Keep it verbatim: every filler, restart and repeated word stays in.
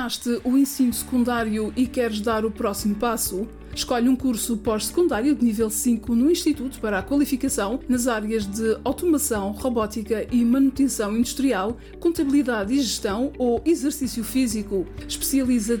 Terminaste o ensino secundário e queres dar o próximo passo? Escolhe um curso pós-secundário de nível cinco no Instituto para a Qualificação nas áreas de Automação, Robótica e Manutenção Industrial, Contabilidade e Gestão ou Exercício Físico. Especializa-te